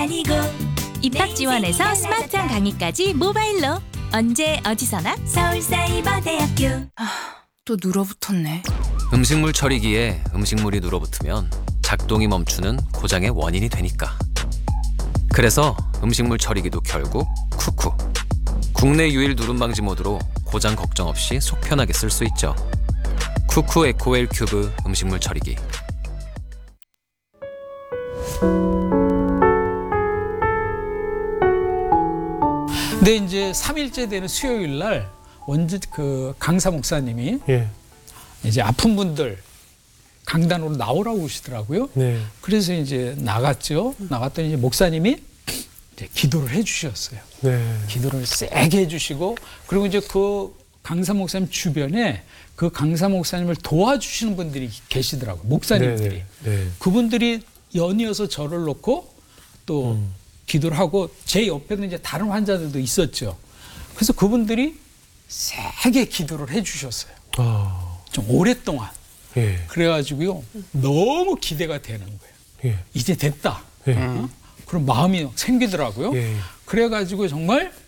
입학 지원에서 스마트한 강의까지 모바일로 언제 어디서나 서울사이버대학교. 또 눌어붙었네. 음식물 처리기에 음식물이 눌어붙으면 작동이 멈추는 고장의 원인이 되니까. 그래서 음식물 처리기도 결국 쿠쿠. 국내 유일 누름 방지 모드로 고장 걱정 없이 속 편하게 쓸 수 있죠. 쿠쿠 에코웰 큐브 음식물 처리기. 근데 이제 3일째 되는 수요일 날 원주 강사 목사님이 예. 이제 아픈 분들 강단으로 나오라고 하시더라고요. 네. 그래서 이제 나갔죠. 나갔더니 이제 목사님이 이제 기도를 해주셨어요. 네. 기도를 세게 해주시고, 그리고 이제 그 강사 목사님 주변에 그 강사 목사님을 도와주시는 분들이 계시더라고요. 목사님들이. 네. 그분들이 연이어서 저를 놓고 또 기도를 하고, 제 옆에는 이제 다른 환자들도 있었죠. 그래서 그분들이 세게 기도를 해주셨어요. 아. 좀 오랫동안. 예. 그래가지고요, 너무 기대가 되는 거예요. 예. 이제 됐다. 예. 그런 마음이 생기더라고요. 예. 그래가지고 정말